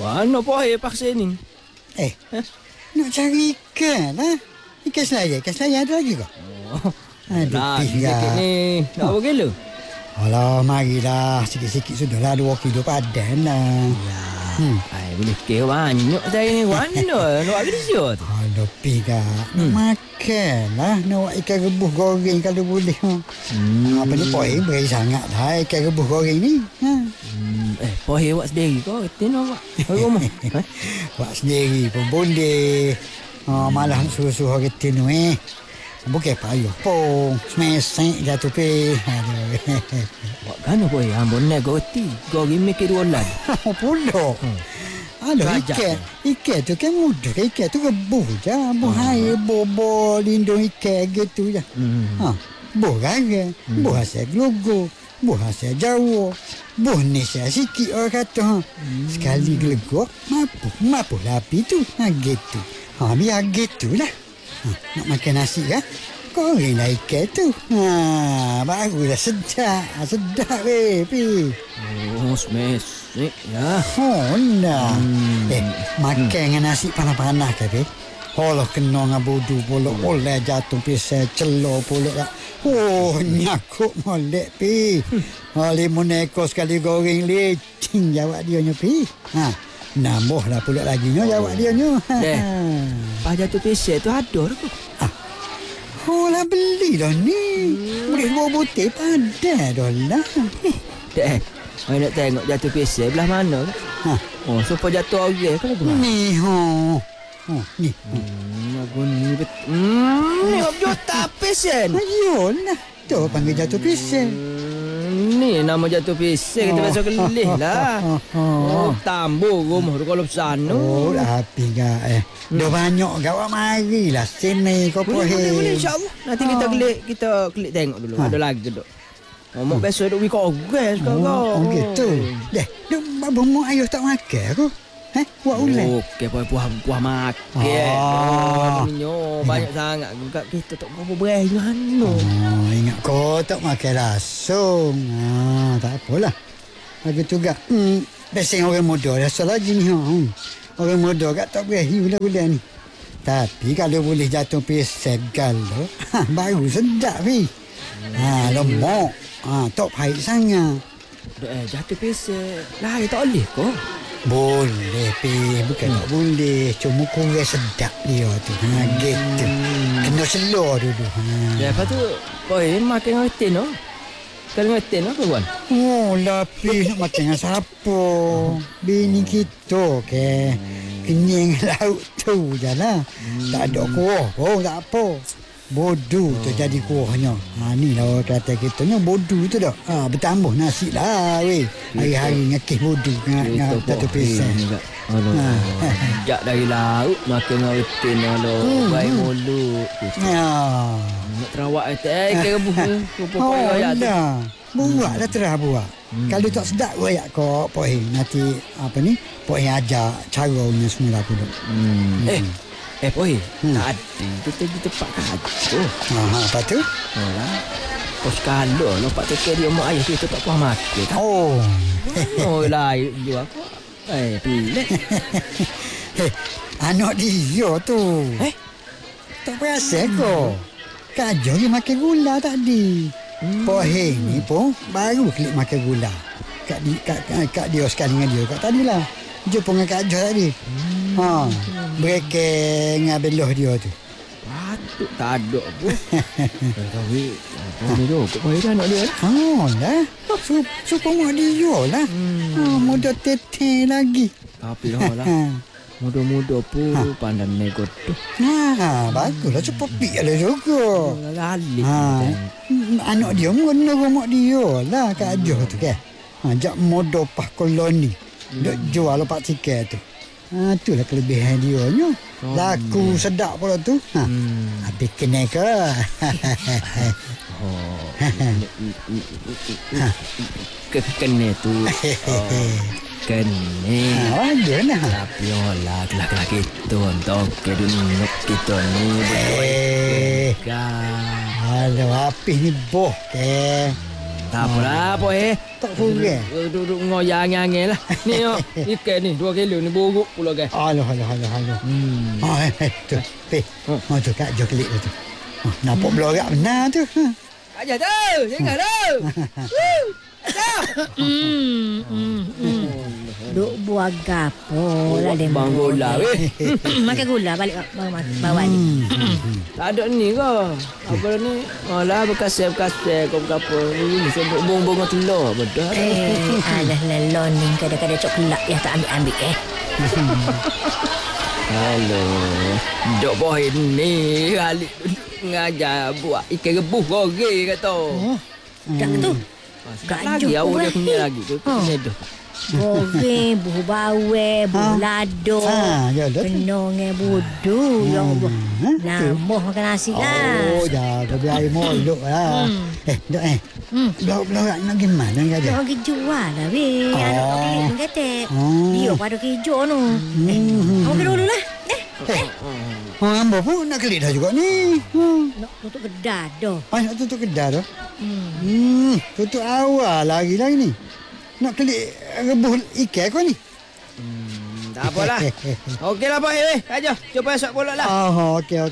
Mana Pohir paksa ni? Nak cari ikan lah. Ikan selaya ada lagi kau? Aduh, sikit ni. Tak apa kilo? Alah, marilah. Sikit-sikit sudahlah 2 kilo padan lah. Ay, boleh kira banyak saya ni. Mana? Nak kerja tu? Lebih kak. Nak makan lah. Nak buat ikan rebus goreng kalau boleh. Apa ni Pohir beri sangat lah ikan rebus goreng ni. Pohir buat sendiri kau? Kata nak buat? Kau rumah? Buat sendiri pun boleh. Malah nak suruh-suruh kata ni bukan payah pun. Semesek jatuh pe. Buat kan apa ya? Ambon naik kau reti. Kau gimik ke 2 lan. Puluh. Alah, ikan tu kan mudah. Ikan tu rebus je. Buh air, bobo, lindung ikan gitu je. Buh garang, buh hasil gelogo, buh hasil Jawa, buh nisya sikit orang kata. Sekali gelegok, mapuh lapi tu. Gitu. Biar gitulah. Nak makan nasi kan? Gorenglah ikan tu. Barulah sedap. Sedap pi. Semesek ya. Nah. Makan dengan nasi panas-panas ke pi? Kalau kena dengan bodoh pula oleh jatuh pisau celor pula tak. Nyakuk molek pi. Limun ekor sekali goreng licin jawab dia nya pi. Nambahlah pula lagi nya jawab dia nya. Pas jatuh pisau tu ada tu. Lah beli dah ni. Boleh 2 butir padan dah lah. Saya nak tengok jatuh pisau belah mana kan? Supaya jatuh orang kan? Ni ni. Aku ni ni juta pisau. Ayolah. Tu panggil jatuh pisau. Ni nama jatuh pisau kita biasa kelih lah. Tambur rumah tu kalau sana. Api gak dah banyak gawat marilah sini kau Pohir. Boleh insya-Allah. Nanti kita klik tengok dulu. Ada lagi tu. Mak biasa duk wiko gas kau. Gitu. Duk babu ayuh tak makan aku. Buat ulang. Okey, puah makan. Banyak sangat kat kita tak apa berani mana. Ingat kau tak makan langsung. Tak apalah. Aku juga. Biasanya orang muda rasa lagi ni. Orang muda kat tak berani bulan-bulan ni. Tapi kalau boleh jatuh pisau galo, baru sedap pi. Lemak. Tak pahit sangat. Jatuh pisau lah tak boleh kau. Boleh pi, bukan tak boleh. Cuma kurang sedap dia tu. Gitu. Kena selor dulu. Lepas tu, Pohir makan dengan tin tu. Kalau dengan tin apa buat? Lapis nak makan dengan siapa? Bini kita ke. Kenyang laut tu je lah. Tak ada kuah pun, tak apa. Bodu tu jadi kuahnya. Ni lah orang kata kita ni bodu tu dah. Bertambah nasi lah weh. Hari-hari ngakis bodu dengan jatuh pisau. Jak dari laut makan dengan rutin lah. Baik mulut. Nak terawak ke rebus pokok ayat tu. Buat dah terah buat. Kalau tak sedap royak kau Pohir. Nanti apa ni? Pohir ajar caranya semula pula. Pohir, tadi kita pak kacau. Apa tu? Pos kalau nampak tekek dia mak ayah kita tak puas makan. Lain juga aku. Pilih. Anak dia tu. Tak perasan kau. Kajol dia makan gula tadi. Pohir ni pun baru klik makan gula. Kak dia sekali dengan dia kat tadilah. Jumpa dengan Kak Joh tadi. Mereka dengan beloh dia tu. Patut tak ada pun. Tapi apa dia kok Pohir anak dia lah. Lah. Suka mak dia lah. Muda teteh lagi. Tapi lah. Muda-muda pun pandang nego tu. Baguslah cepat pergi lah juga. Lalik. Anak dia guna rumah dia lah Kak Joh tu kan. Jak modo pas koloni. Duk jual lepak tiket tu. Itulah kelebihan dia nya. Laku sedap pula tu. Habis kena ke? Kekene tu. Kene. Ada nah. Tapi olah kelak-kelak kita untuk ke dunia kita ni. Aduh, api ni boh ke. Tak apalah, apa Tak kurang. Duduk ngoyak angin lah. Ni ikan ni 2 kilo ni buruk pula kan. Alah. Tu. Tu Kak Jo kelik tu. Nampak belorak benar tu. Aja tu, jangan tu. Duk buat gapo lah dia. Bang gula weh. Makan gula balik bawa ni. Tak ada ni ke? Apa ni? Alah berkasih-kasih kau apa ni sebut bong-bong telur betul. Alah lelon ni kadang-kadang coklat ya tak ambil Halo. Dok boy ni Alik ngajar buat ikan rebus goreng kata. Tak tu. Lagi awak dia punya lagi tu. Kena goreng, buah bawang, buah lado, penong budu. Ya Allah. Nambah makan nasi lah. Oh, jaga biar molok lah. Dok Belorak nak gimana Kak Jo? Nak pergi jual lah weh. Anak nak klik pun kata. Dia pada kejo tu. Kamu pergi dulu lah. Hamba pun nak kelik dah juga ni. Nak tutup kedai dah. Nak tutup kedai dah? Tutup awal lagi ni. Nak kelik rebus ikan kau ni. Tak apalah. Okeylah Pak. Aja. Jumpa esok pula lah. Okey.